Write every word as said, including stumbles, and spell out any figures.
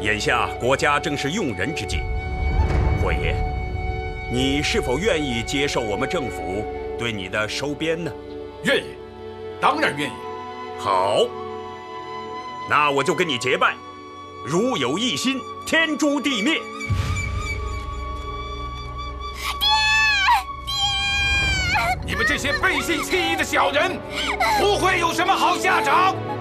眼下国家正是用人之际，霍爷，你是否愿意接受我们政府对你的收编呢？ 愿意，当然愿意。 好，那我就跟你结拜，如有一心，天诛地灭。 你们这些背信弃义的小人，不会有什么好下场。